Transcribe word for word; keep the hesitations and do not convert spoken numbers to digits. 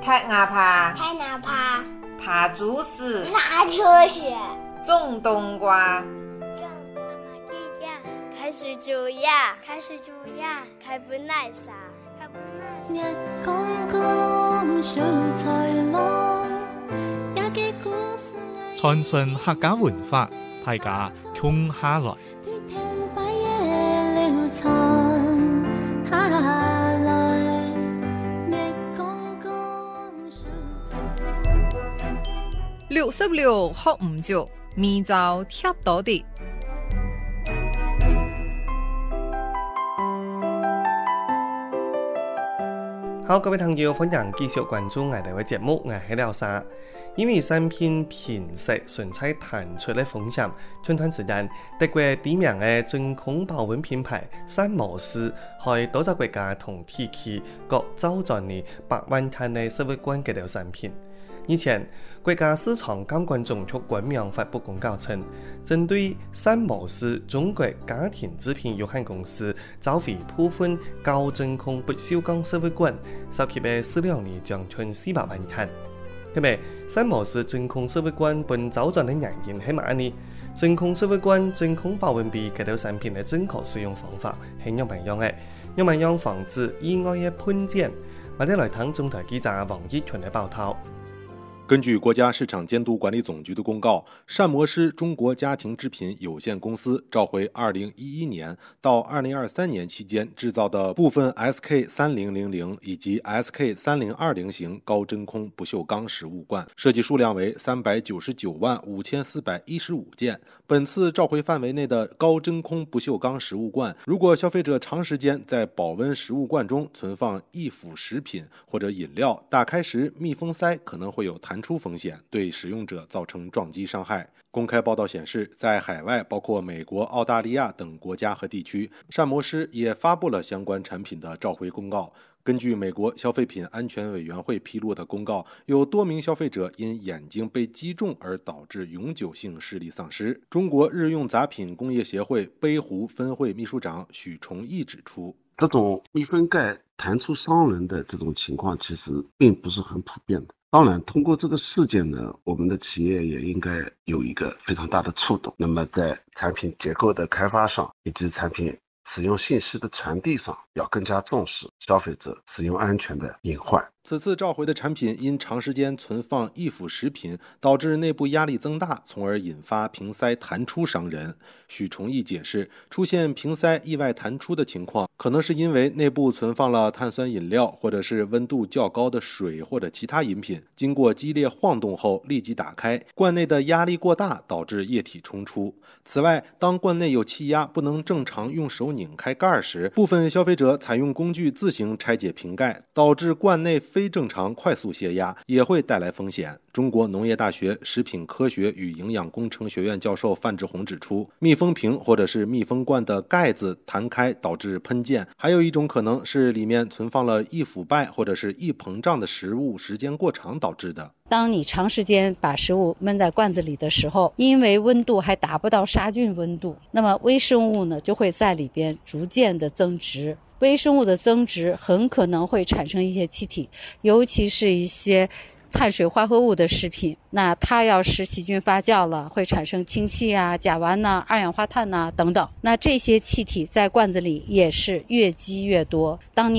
太牙爬、 太牙爬、 爬猪屎、 爬猪屎、 种冬瓜、 种地酱、开水煮鸭、开水煮鸭、开本奶茶、开本奶茶。公公秀才郎，也嘅故事傳承客家文化，大家共下來。 六十六學唔足，面就貼到啲。 好，各位朋友，歡迎繼續關注我哋嘅節目，我係廖沙。因為產品品質純粹彈出嘅風險，前段時間，德國知名嘅真空保溫品牌山姆斯，喺多個國家同地區各周轉呢百萬單嘅生活罐嘅產品。以前，國家市場監管總局官網發布公告稱，針對山姆斯中國家庭製品有限公司召回部分高真空不鏽鋼生活罐，涉及嘅數量呢將近四百萬單。咁咪山姆斯真空生活罐本周轉嘅原因係乜呢？真空生活罐、真空保溫杯嗰啲產品嘅正確使用方法係樣唔樣嘅？樣唔樣防止意外嘅噴濺？我哋來聽中台記者王一群嘅報道。 根據國家市場監督管理總局的公告，膳魔師中國家庭製品有限公司召回二零一一年到二零二三年期間製造的部分 S K 三零零零 以及 S K 三零二零 型高真空不鏽鋼食物罐，設計數量為三百九十九萬五千四百一十五件。本次召回範圍內的高真空不鏽鋼食物罐，如果消費者長時間在保溫食物罐中存放易腐食品或者飲料，打開時密封塞可能會有彈出風險，對使用者造成撞擊傷害。公開報道顯示，在海外包括美國、澳大利亞等國家和地區，膳魔師也發布了相關產品的召回公告。根據美國消費品安全委員會披露的公告，有多名消費者因眼睛被擊中而導致永久性視力喪失。中國日用雜品工業協會杯壺分會秘書長許崇義指出， 這種密封蓋彈出傷人的這種情況其實並不是很普遍的。當然，通過這個事件呢，我們的企業也應該有一個非常大的觸動。那麼在產品結構的開發上，以及產品使用信息的傳遞上，要更加重視消費者使用安全的隱患。 此次召回的產品因長時間存放易腐食品，導致內部壓力增大，從而引發瓶塞彈出傷人。許崇義解釋，出現瓶塞意外彈出的情況，可能是因為內部存放了碳酸飲料，或者是溫度較高的水或者其他飲品，經過激烈晃動後立即打開，罐內的壓力過大，導致液體衝出。此外，當罐內有氣壓不能正常用手擰開蓋時，部分消費者採用工具自行拆解瓶蓋，導致罐內非正常快速泄壓，也會帶來風險。中國農業大學食品科學與營養工程學院教授范志紅指出，密封瓶或者是密封罐的蓋子彈開導致噴濺，還有一種可能是裡面存放了易腐敗或者是易膨脹的食物，時間過長導致的。 當你長時間把食物悶在罐子裡的時候，因為溫度還達不到殺菌溫度，那麼微生物呢就會在裡邊逐漸的增殖。微生物的增殖很可能會產生一些氣體，尤其是一些碳水化合物的食品，那它要是細菌發酵了，會產生氫氣啊、甲烷吶、二氧化碳吶等等。那這些氣體在罐子裡也是越積越多。當你